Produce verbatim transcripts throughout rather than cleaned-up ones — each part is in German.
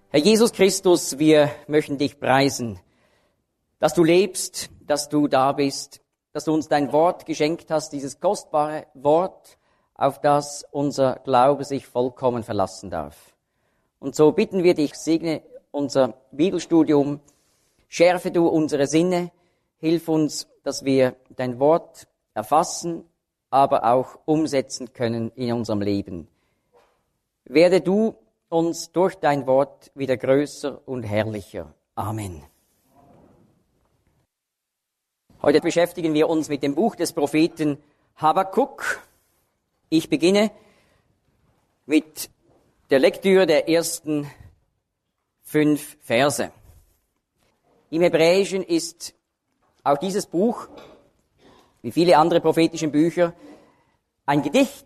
Herr Jesus Christus, wir möchten dich preisen, dass du lebst, dass du da bist, dass du uns dein Wort geschenkt hast, dieses kostbare Wort, auf das unser Glaube sich vollkommen verlassen darf. Und so bitten wir dich, segne unser Bibelstudium, schärfe du unsere Sinne, hilf uns, dass wir dein Wort erfassen, aber auch umsetzen können in unserem Leben. Werde du uns durch dein Wort wieder größer und herrlicher. Amen. Heute beschäftigen wir uns mit dem Buch des Propheten Habakuk. Ich beginne mit der Lektüre der ersten fünf Verse. Im Hebräischen ist auch dieses Buch, wie viele andere prophetische Bücher, ein Gedicht,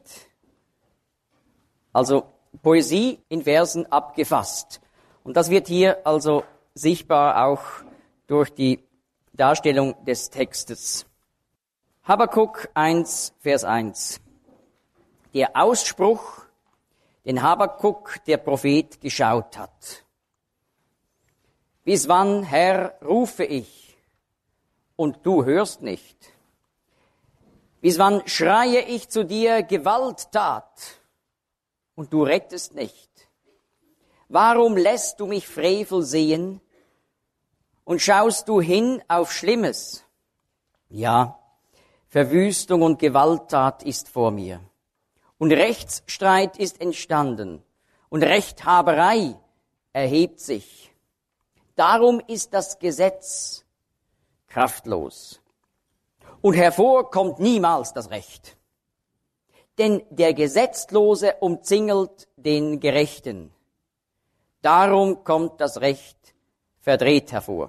also Poesie in Versen abgefasst. Und das wird hier also sichtbar auch durch die Darstellung des Textes. Habakuk eins, Vers eins. Der Ausspruch, den Habakuk, der Prophet, geschaut hat. Bis wann, Herr, rufe ich, und du hörst nicht? Bis wann schreie ich zu dir Gewalttat, und du rettest nicht? Warum lässt du mich Frevel sehen und schaust du hin auf Schlimmes? Ja, Verwüstung und Gewalttat ist vor mir. Und Rechtsstreit ist entstanden und Rechthaberei erhebt sich. Darum ist das Gesetz kraftlos. Und hervor kommt niemals das Recht. Denn der Gesetzlose umzingelt den Gerechten. Darum kommt das Recht verdreht hervor.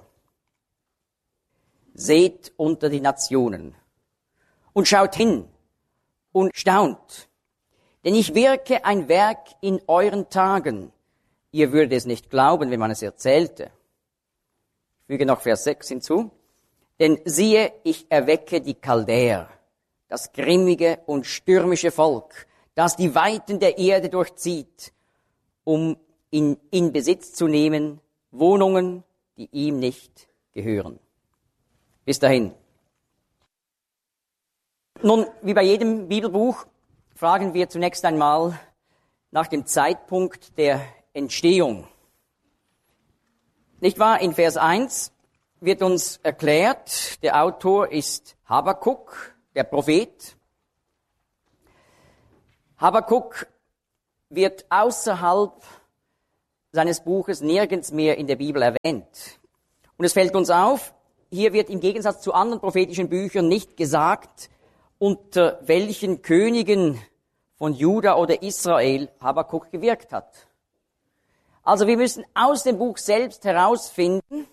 Seht unter die Nationen und schaut hin und staunt. Denn ich wirke ein Werk in euren Tagen. Ihr würdet es nicht glauben, wenn man es erzählte. Ich füge noch Vers sechs hinzu. Denn siehe, ich erwecke die Chaldäer, das grimmige und stürmische Volk, das die Weiten der Erde durchzieht, um in, in Besitz zu nehmen Wohnungen, die ihm nicht gehören. Bis dahin. Nun, wie bei jedem Bibelbuch, fragen wir zunächst einmal nach dem Zeitpunkt der Entstehung. Nicht wahr? In Vers eins wird uns erklärt, der Autor ist Habakuk, der Prophet. Habakuk wird außerhalb seines Buches nirgends mehr in der Bibel erwähnt. Und es fällt uns auf, hier wird im Gegensatz zu anderen prophetischen Büchern nicht gesagt, unter welchen Königen von Juda oder Israel Habakuk gewirkt hat. Also wir müssen aus dem Buch selbst herausfinden,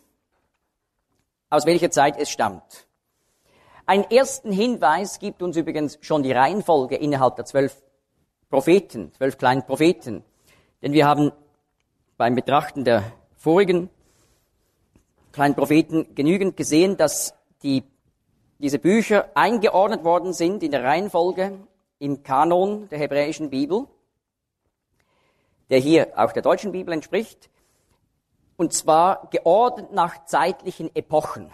aus welcher Zeit es stammt. Einen ersten Hinweis gibt uns übrigens schon die Reihenfolge innerhalb der zwölf Propheten, zwölf kleinen Propheten. Denn wir haben beim Betrachten der vorigen kleinen Propheten genügend gesehen, dass die, diese Bücher eingeordnet worden sind in der Reihenfolge im Kanon der hebräischen Bibel, der hier auch der deutschen Bibel entspricht, und zwar geordnet nach zeitlichen Epochen.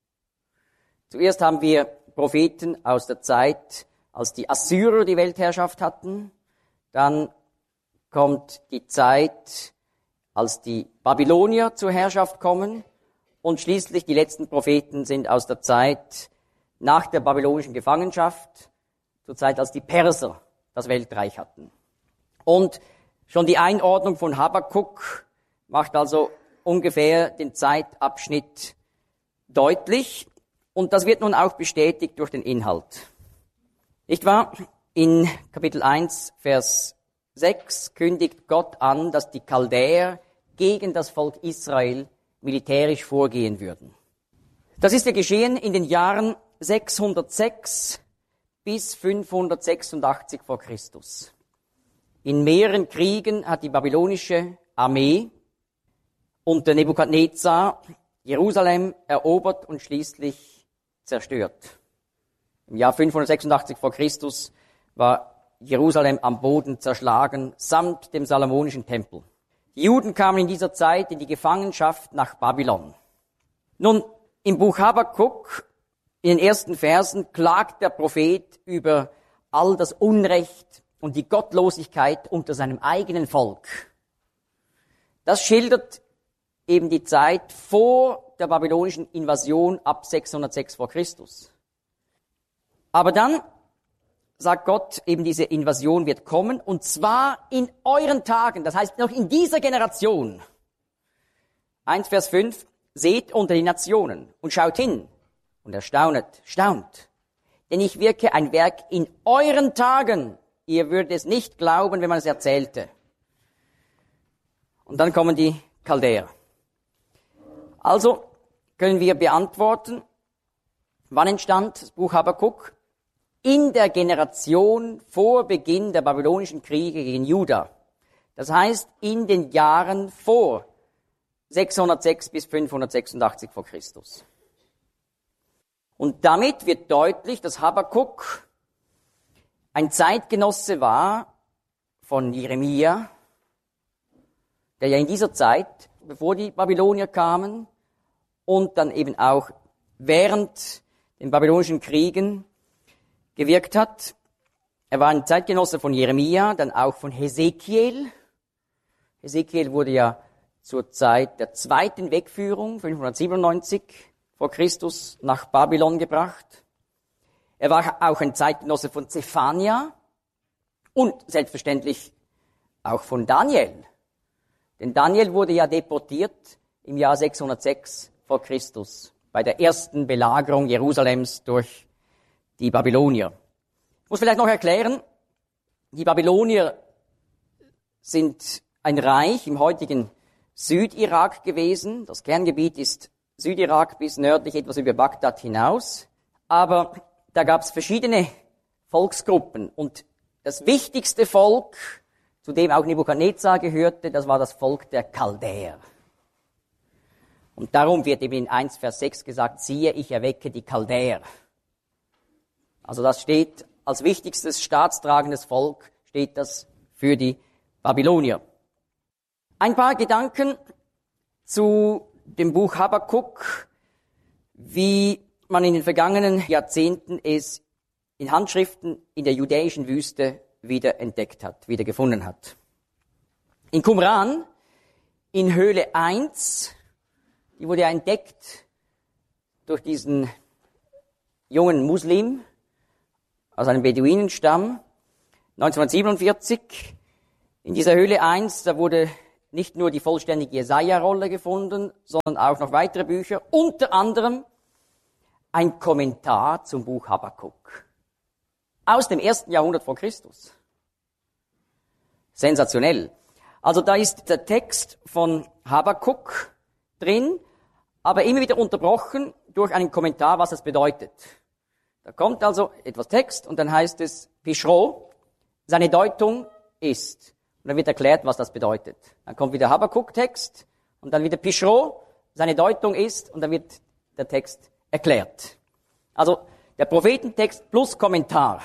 Zuerst haben wir Propheten aus der Zeit, als die Assyrer die Weltherrschaft hatten. Dann kommt die Zeit, als die Babylonier zur Herrschaft kommen. Und schließlich die letzten Propheten sind aus der Zeit nach der babylonischen Gefangenschaft, zur Zeit, als die Perser das Weltreich hatten. Und schon die Einordnung von Habakuk macht also ungefähr den Zeitabschnitt deutlich. Und das wird nun auch bestätigt durch den Inhalt. Nicht wahr? In Kapitel eins, Vers sechs kündigt Gott an, dass die Chaldäer gegen das Volk Israel militärisch vorgehen würden. Das ist ja geschehen in den Jahren sechshundertsechs bis fünfhundertsechsundachtzig vor Christus. In mehreren Kriegen hat die babylonische Armee unter Nebukadnezar Jerusalem erobert und schließlich zerstört. Im Jahr fünfhundertsechsundachtzig vor Christus war Jerusalem am Boden zerschlagen, samt dem Salomonischen Tempel. Die Juden kamen in dieser Zeit in die Gefangenschaft nach Babylon. Nun, im Buch Habakuk, in den ersten Versen, klagt der Prophet über all das Unrecht und die Gottlosigkeit unter seinem eigenen Volk. Das schildert eben die Zeit vor der babylonischen Invasion ab sechshundertsechs vor Christus. Aber dann sagt Gott, eben diese Invasion wird kommen, und zwar in euren Tagen, das heißt noch in dieser Generation. eins Vers fünf, seht unter die Nationen und schaut hin und erstaunet, staunt. Denn ich wirke ein Werk in euren Tagen. Ihr würdet es nicht glauben, wenn man es erzählte. Und dann kommen die Chaldäer. Also können wir beantworten, wann entstand das Buch Habakuk? In der Generation vor Beginn der babylonischen Kriege gegen Juda. Das heißt, in den Jahren vor sechshundertsechs bis fünfhundertsechsundachtzig vor Christus. Und damit wird deutlich, dass Habakuk ein Zeitgenosse war von Jeremia, der ja in dieser Zeit, bevor die Babylonier kamen und dann eben auch während den babylonischen Kriegen gewirkt hat. Er war ein Zeitgenosse von Jeremia, dann auch von Hesekiel. Hesekiel wurde ja zur Zeit der zweiten Wegführung, fünfhundertsiebenundneunzig vor Christus, nach Babylon gebracht. Er war auch ein Zeitgenosse von Zephania und selbstverständlich auch von Daniel. Denn Daniel wurde ja deportiert im Jahr sechshundertsechs vor Christus bei der ersten Belagerung Jerusalems durch die Babylonier. Ich muss vielleicht noch erklären, die Babylonier sind ein Reich im heutigen Südirak gewesen. Das Kerngebiet ist Südirak bis nördlich etwas über Bagdad hinaus. Aber da gab es verschiedene Volksgruppen. Und das wichtigste Volk, zu dem auch Nebukadnezar gehörte, das war das Volk der Chaldäer. Und darum wird eben in eins Vers sechs gesagt, siehe, ich erwecke die Chaldäer. Also das steht als wichtigstes staatstragendes Volk, steht das für die Babylonier. Ein paar Gedanken zu dem Buch Habakuk, wie man in den vergangenen Jahrzehnten es in Handschriften in der judäischen Wüste wieder entdeckt hat, wieder gefunden hat. In Qumran, in Höhle eins, die wurde ja entdeckt durch diesen jungen Muslim aus einem Beduinenstamm, neunzehnhundertsiebenundvierzig. In dieser Höhle eins, da wurde nicht nur die vollständige Jesaja-Rolle gefunden, sondern auch noch weitere Bücher, unter anderem ein Kommentar zum Buch Habakuk aus dem ersten Jahrhundert vor Christus. Sensationell. Also da ist der Text von Habakuk drin, aber immer wieder unterbrochen durch einen Kommentar, was es bedeutet. Da kommt also etwas Text und dann heißt es Pischro, seine Deutung ist. Und dann wird erklärt, was das bedeutet. Dann kommt wieder Habakuk-Text und dann wieder Pischro, seine Deutung ist, und dann wird der Text erklärt. Also der Prophetentext plus Kommentar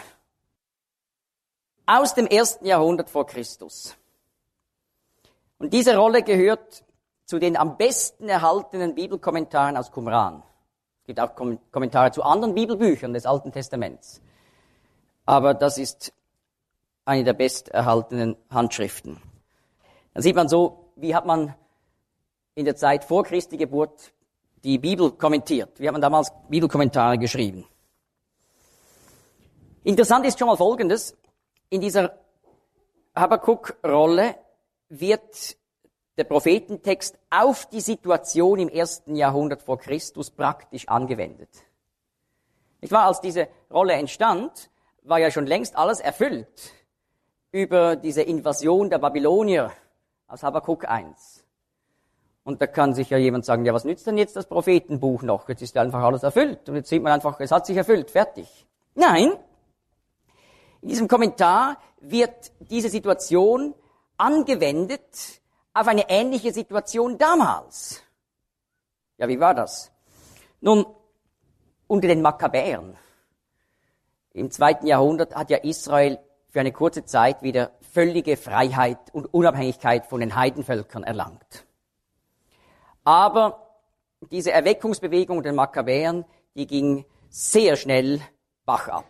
aus dem ersten Jahrhundert vor Christus. Und diese Rolle gehört zu den am besten erhaltenen Bibelkommentaren aus Qumran. Es gibt auch Kom- Kommentare zu anderen Bibelbüchern des Alten Testaments. Aber das ist eine der besterhaltenen Handschriften. Dann sieht man so, wie hat man in der Zeit vor Christi Geburt die Bibel kommentiert. Wie hat man damals Bibelkommentare geschrieben? Interessant ist schon mal Folgendes. In dieser Habakuk-Rolle wird der Prophetentext auf die Situation im ersten Jahrhundert vor Christus praktisch angewendet. Nicht wahr? Als diese Rolle entstand, war ja schon längst alles erfüllt über diese Invasion der Babylonier aus Habakuk eins. Und da kann sich ja jemand sagen, ja, was nützt denn jetzt das Prophetenbuch noch? Jetzt ist ja einfach alles erfüllt. Und jetzt sieht man einfach, es hat sich erfüllt, fertig. Nein, in diesem Kommentar wird diese Situation angewendet auf eine ähnliche Situation damals. Ja, wie war das? Nun, unter den Makkabäern im zweiten Jahrhundert hat ja Israel für eine kurze Zeit wieder völlige Freiheit und Unabhängigkeit von den Heidenvölkern erlangt. Aber diese Erweckungsbewegung der Makkabäern, die ging sehr schnell Bach ab.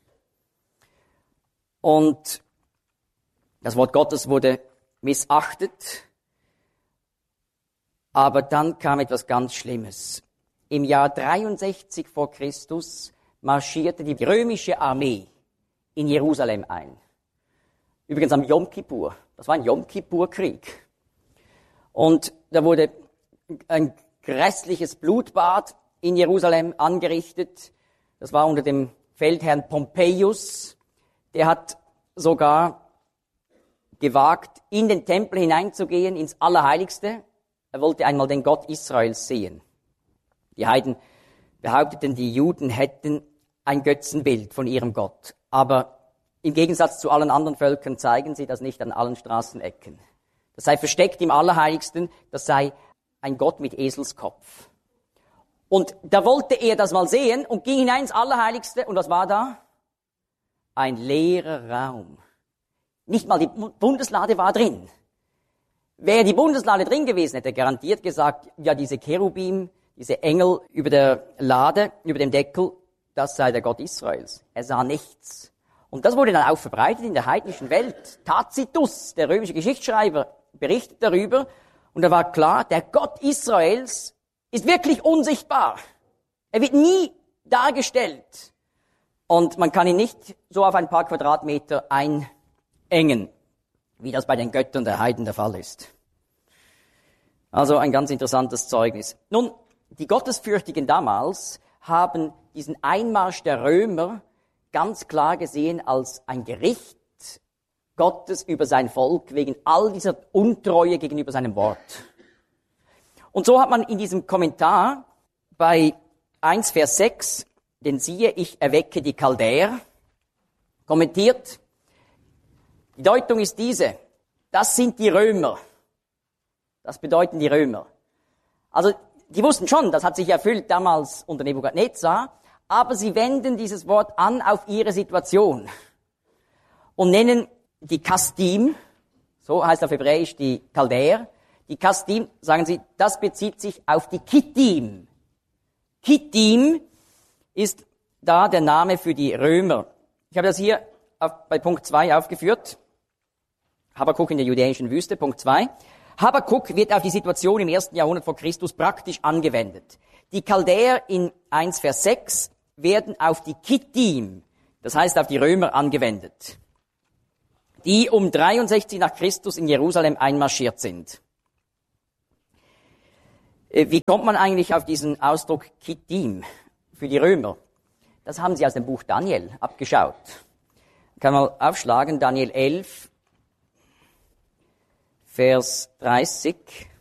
Und das Wort Gottes wurde missachtet. Aber dann kam etwas ganz Schlimmes. Im Jahr dreiundsechzig vor Christus marschierte die römische Armee in Jerusalem ein. Übrigens am Yom Kippur. Das war ein Yom Kippur-Krieg. Und da wurde ein grässliches Blutbad in Jerusalem angerichtet. Das war unter dem Feldherrn Pompeius. Der hat sogar gewagt, in den Tempel hineinzugehen, ins Allerheiligste. Er wollte einmal den Gott Israels sehen. Die Heiden behaupteten, die Juden hätten ein Götzenbild von ihrem Gott. Aber im Gegensatz zu allen anderen Völkern zeigen sie das nicht an allen Straßenecken. Das sei versteckt im Allerheiligsten, das sei ein Gott mit Eselskopf. Und da wollte er das mal sehen und ging hinein ins Allerheiligste. Und was war da? Ein leerer Raum. Nicht mal die Bundeslade war drin. Wäre die Bundeslade drin gewesen, hätte er garantiert gesagt, ja, diese Cherubim, diese Engel über der Lade, über dem Deckel, das sei der Gott Israels. Er sah nichts. Und das wurde dann auch verbreitet in der heidnischen Welt. Tacitus, der römische Geschichtsschreiber, berichtet darüber. Und da war klar, der Gott Israels ist wirklich unsichtbar. Er wird nie dargestellt. Und man kann ihn nicht so auf ein paar Quadratmeter einengen, wie das bei den Göttern der Heiden der Fall ist. Also ein ganz interessantes Zeugnis. Nun, die Gottesfürchtigen damals haben diesen Einmarsch der Römer ganz klar gesehen als ein Gericht Gottes über sein Volk wegen all dieser Untreue gegenüber seinem Wort. Und so hat man in diesem Kommentar bei eins Vers sechs, denn siehe, ich erwecke die Chaldäer, kommentiert, die Deutung ist diese, das sind die Römer. Das bedeuten die Römer. Also, die wussten schon, das hat sich erfüllt damals unter Nebukadnezar, aber sie wenden dieses Wort an auf ihre Situation und nennen die Kasdim, so heißt auf Hebräisch die Chaldäer, die Kasdim, sagen sie, das bezieht sich auf die Kittim. Kittim ist da der Name für die Römer. Ich habe das hier auf, bei Punkt zwei aufgeführt. Habakuk in der judäischen Wüste, Punkt zwei. Habakuk wird auf die Situation im ersten Jahrhundert vor Christus praktisch angewendet. Die Chaldäer in eins Vers sechs werden auf die Kittim, das heißt auf die Römer angewendet, die um dreiundsechzig nach Christus in Jerusalem einmarschiert sind. Wie kommt man eigentlich auf diesen Ausdruck Kittim für die Römer? Das haben sie aus dem Buch Daniel abgeschaut. Kann man aufschlagen, Daniel elf, Vers dreißig.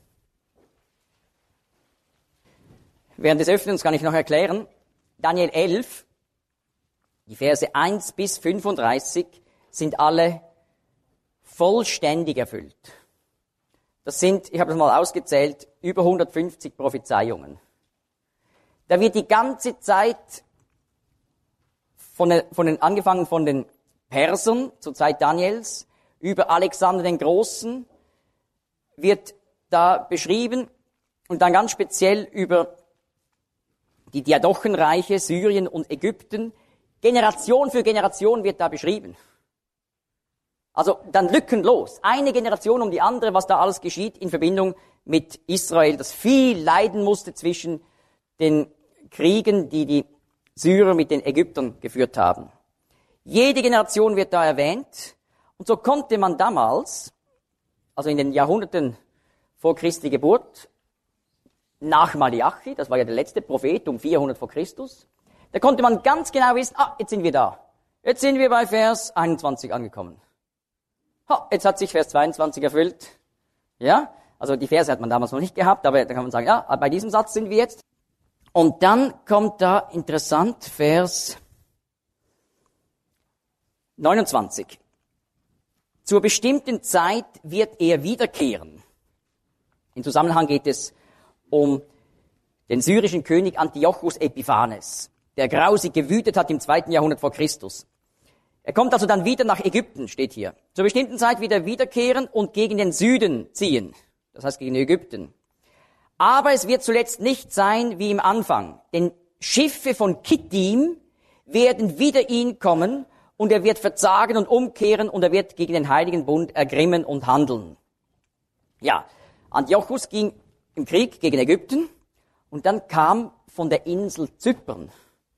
Während des Öffnens kann ich noch erklären, Daniel elf, die Verse eins bis fünfunddreißig sind alle vollständig erfüllt. Das sind, ich habe das mal ausgezählt, über hundertfünfzig Prophezeiungen. Da wird die ganze Zeit von den, von den, angefangen von den Persern zur Zeit Daniels, über Alexander den Großen, wird da beschrieben und dann ganz speziell über die Diadochenreiche, Syrien und Ägypten. Generation für Generation wird da beschrieben. Also dann lückenlos. Eine Generation um die andere, was da alles geschieht in Verbindung mit Israel, das viel leiden musste zwischen den Kriegen, die die Syrer mit den Ägyptern geführt haben. Jede Generation wird da erwähnt. Und so konnte man damals, also in den Jahrhunderten vor Christi Geburt, nach Malachi, das war ja der letzte Prophet um vierhundert vor Christus, da konnte man ganz genau wissen, ah, jetzt sind wir da. Jetzt sind wir bei Vers einundzwanzig angekommen. Ha, jetzt hat sich Vers zweiundzwanzig erfüllt. Ja, also die Verse hat man damals noch nicht gehabt, aber da kann man sagen, ja, bei diesem Satz sind wir jetzt. Und dann kommt da interessant Vers neunundzwanzig. Zur bestimmten Zeit wird er wiederkehren. Im Zusammenhang geht es um den syrischen König Antiochus Epiphanes, der grausig gewütet hat im zweiten Jahrhundert vor Christus. Er kommt also dann wieder nach Ägypten, steht hier. Zur bestimmten Zeit wieder wiederkehren und gegen den Süden ziehen. Das heißt gegen Ägypten. Aber es wird zuletzt nicht sein wie im Anfang. Denn Schiffe von Kittim werden wider ihn kommen und er wird verzagen und umkehren und er wird gegen den Heiligen Bund ergrimmen und handeln. Ja, Antiochus ging im Krieg gegen Ägypten und dann kam von der Insel Zypern.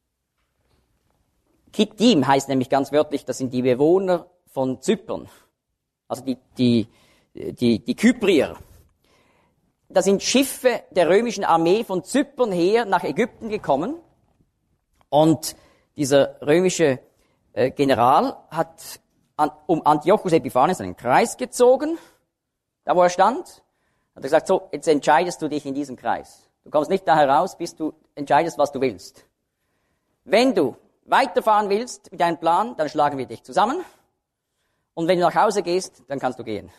Kittim heißt nämlich ganz wörtlich, das sind die Bewohner von Zypern. Also die, die, die, die Kyprier. Da sind Schiffe der römischen Armee von Zypern her nach Ägypten gekommen und dieser römische äh, General hat an, um Antiochus Epiphanes einen Kreis gezogen, da wo er stand, hat er gesagt, so, jetzt entscheidest du dich in diesem Kreis. Du kommst nicht da heraus, bis du entscheidest, was du willst. Wenn du weiterfahren willst mit deinem Plan, dann schlagen wir dich zusammen und wenn du nach Hause gehst, dann kannst du gehen.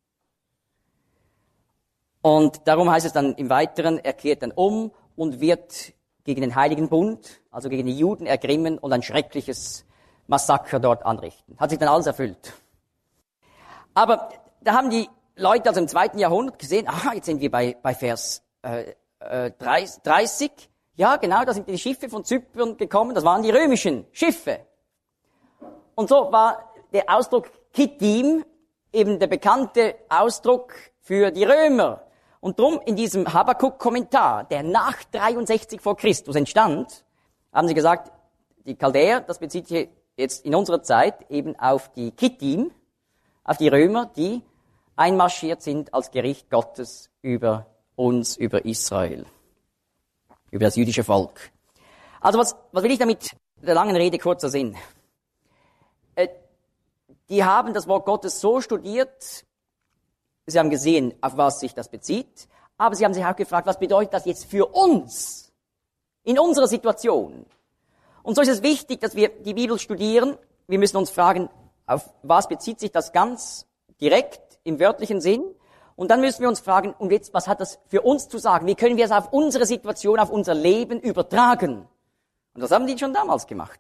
Und darum heißt es dann im Weiteren, er kehrt dann um und wird gegen den Heiligen Bund, also gegen die Juden ergrimmen und ein schreckliches Massaker dort anrichten. Hat sich dann alles erfüllt. Aber da haben die Leute also im zweiten Jahrhundert gesehen, aha, jetzt sind wir bei, bei Vers äh, äh, dreißig. Ja, genau, da sind die Schiffe von Zypern gekommen, das waren die römischen Schiffe. Und so war der Ausdruck Kittim eben der bekannte Ausdruck für die Römer. Und drum in diesem Habakuk-Kommentar, der nach dreiundsechzig vor Christus entstand, haben sie gesagt, die Chaldäer, das bezieht sich jetzt in unserer Zeit eben auf die Kittim, auf die Römer, die einmarschiert sind als Gericht Gottes über uns, über Israel, über das jüdische Volk. Also was, was will ich damit der langen Rede kurzer Sinn? Äh, die haben das Wort Gottes so studiert, sie haben gesehen, auf was sich das bezieht, aber sie haben sich auch gefragt, was bedeutet das jetzt für uns, in unserer Situation? Und so ist es wichtig, dass wir die Bibel studieren. Wir müssen uns fragen, auf was bezieht sich das ganz direkt im wörtlichen Sinn? Und dann müssen wir uns fragen, und jetzt, was hat das für uns zu sagen? Wie können wir es auf unsere Situation, auf unser Leben übertragen? Und das haben die schon damals gemacht.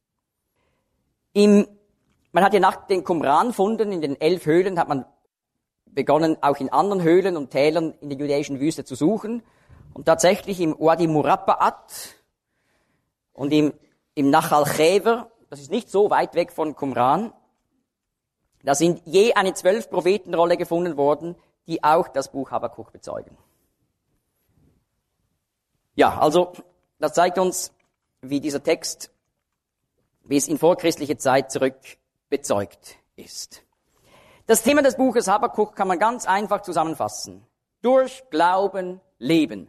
Im, man hat ja nach den Qumran-Funden in den elf Höhlen, hat man begonnen, auch in anderen Höhlen und Tälern in der jüdischen Wüste zu suchen. Und tatsächlich im Wadi Murabba'at und im, im Nachal Chever, das ist nicht so weit weg von Qumran, da sind je eine zwölf Prophetenrolle gefunden worden, die auch das Buch Habakuk bezeugen. Ja, also das zeigt uns, wie dieser Text bis in vorchristliche Zeit zurück bezeugt ist. Das Thema des Buches Habakuk kann man ganz einfach zusammenfassen. Durch Glauben leben.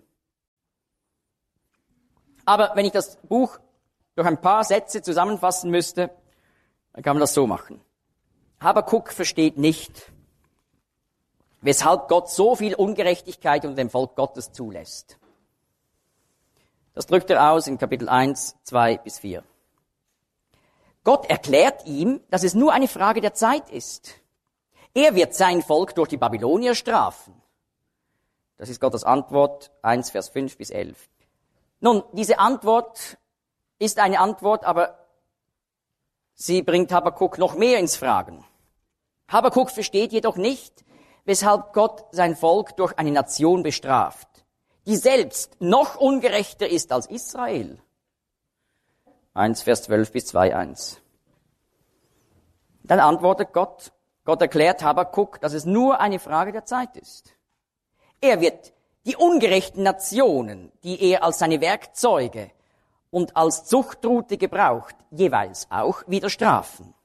Aber wenn ich das Buch durch ein paar Sätze zusammenfassen müsste, dann kann man das so machen. Habakuk versteht nicht, weshalb Gott so viel Ungerechtigkeit unter dem Volk Gottes zulässt. Das drückt er aus in Kapitel eins, zwei bis vier. Gott erklärt ihm, dass es nur eine Frage der Zeit ist. Er wird sein Volk durch die Babylonier strafen. Das ist Gottes Antwort, eins, Vers fünf bis elf. Nun, diese Antwort ist eine Antwort, aber sie bringt Habakuk noch mehr ins Fragen. Habakuk versteht jedoch nicht, weshalb Gott sein Volk durch eine Nation bestraft, die selbst noch ungerechter ist als Israel. eins, Vers zwölf bis zwei, eins. Dann antwortet Gott, Gott erklärt Habakuk, dass es nur eine Frage der Zeit ist. Er wird die ungerechten Nationen, die er als seine Werkzeuge und als Zuchtrute gebraucht, jeweils auch wieder strafen.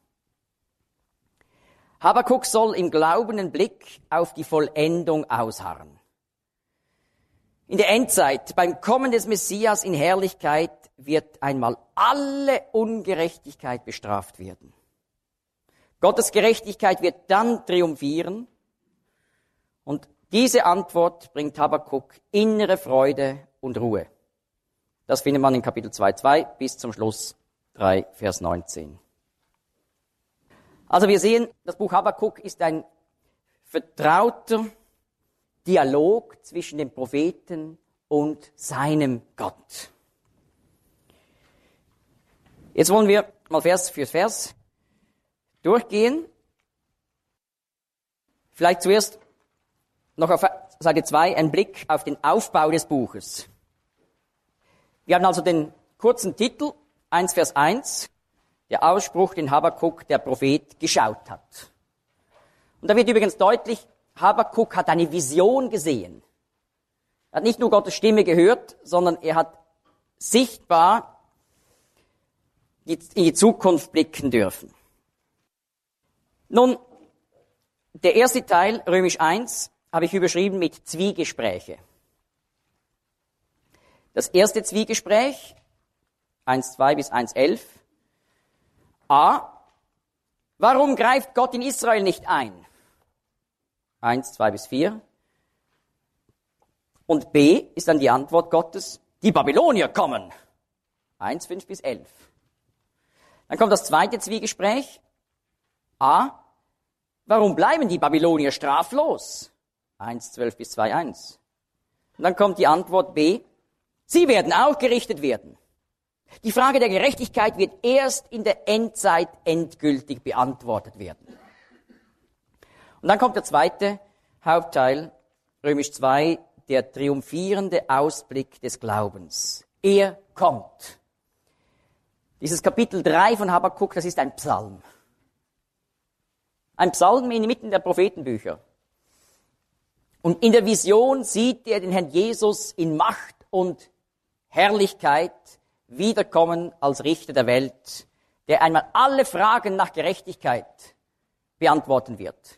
Habakuk soll im glaubenden Blick auf die Vollendung ausharren. In der Endzeit, beim Kommen des Messias in Herrlichkeit, wird einmal alle Ungerechtigkeit bestraft werden. Gottes Gerechtigkeit wird dann triumphieren und diese Antwort bringt Habakuk innere Freude und Ruhe. Das findet man in Kapitel zwei, zwei bis zum Schluss drei, Vers neunzehn. Also wir sehen, das Buch Habakuk ist ein vertrauter Dialog zwischen dem Propheten und seinem Gott. Jetzt wollen wir mal Vers für Vers durchgehen. Vielleicht zuerst noch auf Seite zwei ein Blick auf den Aufbau des Buches. Wir haben also den kurzen Titel, eins Vers eins, der Ausspruch, den Habakuk, der Prophet, geschaut hat. Und da wird übrigens deutlich, Habakuk hat eine Vision gesehen. Er hat nicht nur Gottes Stimme gehört, sondern er hat sichtbar in die Zukunft blicken dürfen. Nun, der erste Teil, Römisch eins, habe ich überschrieben mit Zwiegespräche. Das erste Zwiegespräch, eins zwei bis eins elf. A. Warum greift Gott in Israel nicht ein? eins zwei bis vier. Und B ist dann die Antwort Gottes, die Babylonier kommen. eins fünf bis elf. Dann kommt das zweite Zwiegespräch. A. Warum bleiben die Babylonier straflos? eins zwölf bis zwei eins. Und dann kommt die Antwort B. Sie werden auch gerichtet werden. Die Frage der Gerechtigkeit wird erst in der Endzeit endgültig beantwortet werden. Und dann kommt der zweite Hauptteil, Römisch zwei, der triumphierende Ausblick des Glaubens. Er kommt. Dieses Kapitel drei von Habakuk, das ist ein Psalm. Ein Psalm inmitten der Prophetenbücher. Und in der Vision sieht er den Herrn Jesus in Macht und Herrlichkeit wiederkommen als Richter der Welt, der einmal alle Fragen nach Gerechtigkeit beantworten wird.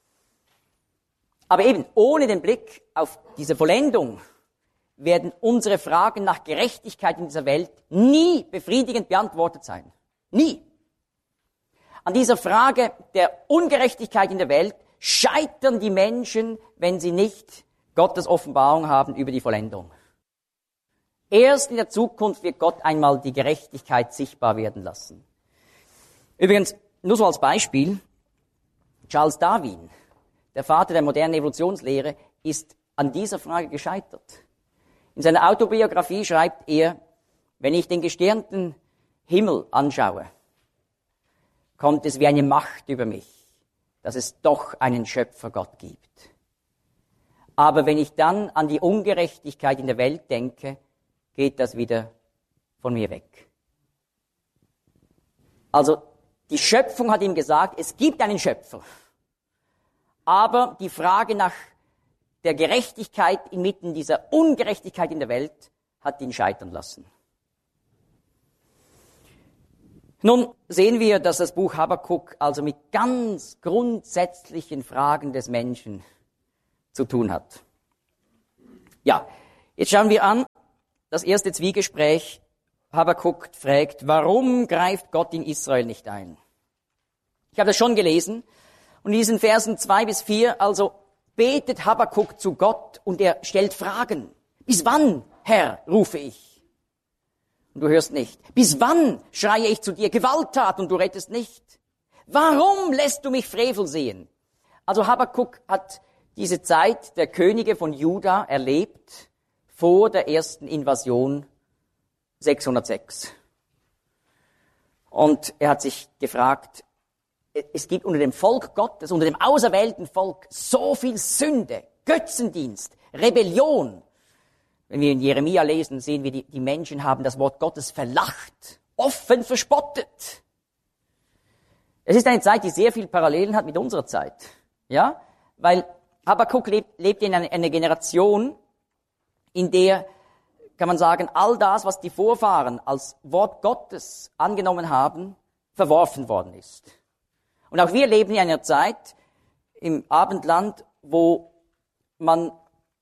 Aber eben ohne den Blick auf diese Vollendung werden unsere Fragen nach Gerechtigkeit in dieser Welt nie befriedigend beantwortet sein. Nie. An dieser Frage der Ungerechtigkeit in der Welt scheitern die Menschen, wenn sie nicht Gottes Offenbarung haben über die Vollendung. Erst in der Zukunft wird Gott einmal die Gerechtigkeit sichtbar werden lassen. Übrigens, nur so als Beispiel, Charles Darwin, der Vater der modernen Evolutionslehre, ist an dieser Frage gescheitert. In seiner Autobiografie schreibt er, wenn ich den gesternten Himmel anschaue, kommt es wie eine Macht über mich, dass es doch einen Schöpfergott gibt. Aber wenn ich dann an die Ungerechtigkeit in der Welt denke, geht das wieder von mir weg. Also die Schöpfung hat ihm gesagt, es gibt einen Schöpfer. Aber die Frage nach der Gerechtigkeit inmitten dieser Ungerechtigkeit in der Welt hat ihn scheitern lassen. Nun sehen wir, dass das Buch Habakuk also mit ganz grundsätzlichen Fragen des Menschen zu tun hat. Ja, jetzt schauen wir an, das erste Zwiegespräch. Habakuk fragt, warum greift Gott in Israel nicht ein? Ich habe das schon gelesen. Und in diesen Versen zwei bis vier, also betet Habakuk zu Gott und er stellt Fragen. Bis wann, Herr, rufe ich? Und du hörst nicht. Bis wann schreie ich zu dir Gewalttat und du rettest nicht? Warum lässt du mich Frevel sehen? Also Habakuk hat diese Zeit der Könige von Juda erlebt vor der ersten Invasion sechshundertsechs. Und er hat sich gefragt, es gibt unter dem Volk Gottes, unter dem auserwählten Volk so viel Sünde, Götzendienst, Rebellion. Wenn wir in Jeremia lesen, sehen wir, die, die Menschen haben das Wort Gottes verlacht, offen verspottet. Es ist eine Zeit, die sehr viel Parallelen hat mit unserer Zeit. Ja, weil Habakuk lebt, lebt in einer, einer Generation, in der, kann man sagen, all das, was die Vorfahren als Wort Gottes angenommen haben, verworfen worden ist. Und auch wir leben in einer Zeit im Abendland, wo man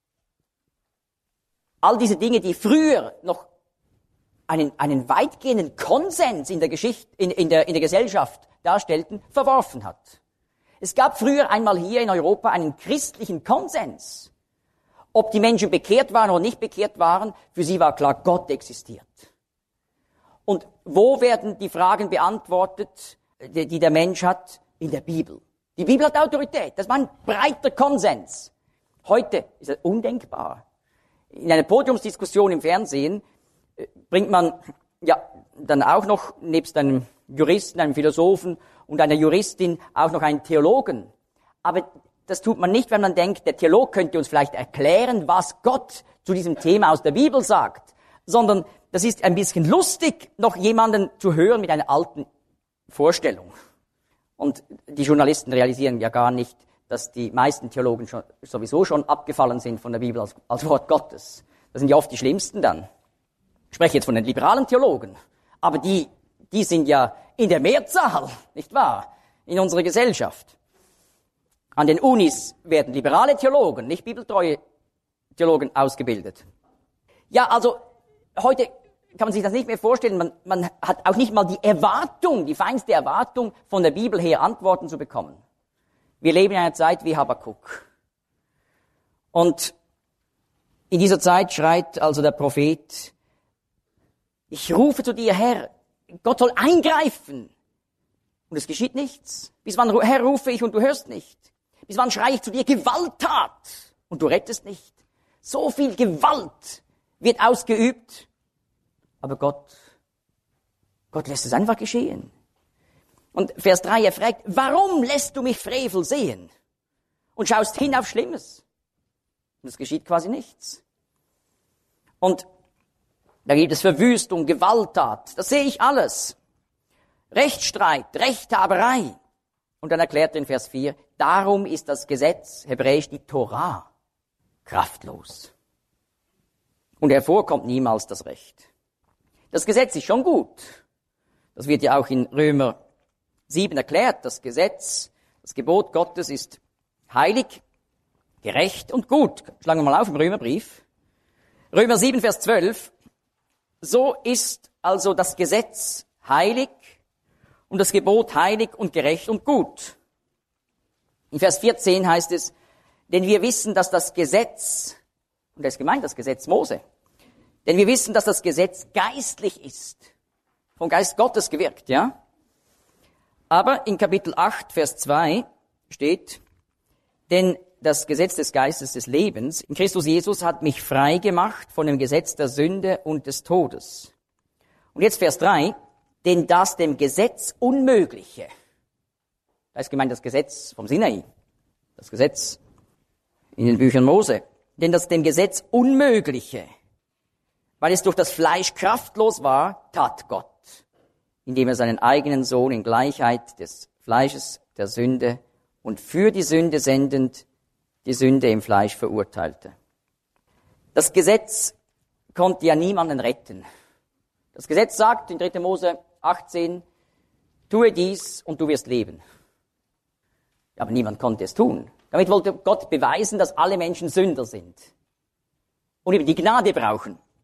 all diese Dinge, die früher noch einen, einen weitgehenden Konsens in der Geschichte, in, in der, in der Gesellschaft darstellten, verworfen hat. Es gab früher einmal hier in Europa einen christlichen Konsens. Ob die Menschen bekehrt waren oder nicht bekehrt waren, für sie war klar, Gott existiert. Und wo werden die Fragen beantwortet, die, die der Mensch hat? In der Bibel. Die Bibel hat Autorität. Das war ein breiter Konsens. Heute ist es undenkbar. In einer Podiumsdiskussion im Fernsehen bringt man ja, dann auch noch, nebst einem Juristen, einem Philosophen und einer Juristin, auch noch einen Theologen. Aber das tut man nicht, wenn man denkt, der Theolog könnte uns vielleicht erklären, was Gott zu diesem Thema aus der Bibel sagt, sondern das ist ein bisschen lustig, noch jemanden zu hören mit einer alten Vorstellung. Und die Journalisten realisieren ja gar nicht, dass die meisten Theologen schon, sowieso schon abgefallen sind von der Bibel als, als Wort Gottes. Das sind ja oft die Schlimmsten dann. Ich spreche jetzt von den liberalen Theologen. Aber die, die sind ja in der Mehrzahl, nicht wahr? In unserer Gesellschaft. An den Unis werden liberale Theologen, nicht bibeltreue Theologen ausgebildet. Ja, also heute kann man sich das nicht mehr vorstellen. Man, man hat auch nicht mal die Erwartung, die feinste Erwartung, von der Bibel her Antworten zu bekommen. Wir leben in einer Zeit wie Habakuk. Und in dieser Zeit schreit also der Prophet, ich rufe zu dir, Herr, Gott soll eingreifen. Und es geschieht nichts. Bis wann, Herr, rufe ich und du hörst nicht? Bis wann schreie ich zu dir, Gewalttat, und du rettest nicht? So viel Gewalt wird ausgeübt, aber Gott, Gott lässt es einfach geschehen. Und Vers drei, er fragt, warum lässt du mich Frevel sehen und schaust hin auf Schlimmes? Und es geschieht quasi nichts. Und da gibt es Verwüstung, Gewalttat, das sehe ich alles. Rechtsstreit, Rechthaberei. Und dann erklärt er in Vers vier, darum ist das Gesetz, hebräisch die Torah, kraftlos. Und hervorkommt niemals das Recht. Das Gesetz ist schon gut. Das wird ja auch in Römer sieben erklärt. Das Gesetz, das Gebot Gottes ist heilig, gerecht und gut. Schlagen wir mal auf im Römerbrief. Römer sieben, Vers zwölf. So ist also das Gesetz heilig und das Gebot heilig und gerecht und gut. In Vers vierzehn heißt es, denn wir wissen, dass das Gesetz, und das ist gemeint, das Gesetz Mose, denn wir wissen, dass das Gesetz geistlich ist, vom Geist Gottes gewirkt, ja? Aber in Kapitel acht, Vers zwei steht, denn das Gesetz des Geistes des Lebens in Christus Jesus hat mich frei gemacht von dem Gesetz der Sünde und des Todes. Und jetzt Vers drei, denn das dem Gesetz Unmögliche, da ist gemeint das Gesetz vom Sinai, das Gesetz in den Büchern Mose, denn das dem Gesetz Unmögliche, weil es durch das Fleisch kraftlos war, tat Gott, indem er seinen eigenen Sohn in Gleichheit des Fleisches der Sünde und für die Sünde sendend die Sünde im Fleisch verurteilte. Das Gesetz konnte ja niemanden retten. Das Gesetz sagt in dritter Mose achtzehn, tue dies und du wirst leben. Aber niemand konnte es tun. Damit wollte Gott beweisen, dass alle Menschen Sünder sind und eben die Gnade brauchen.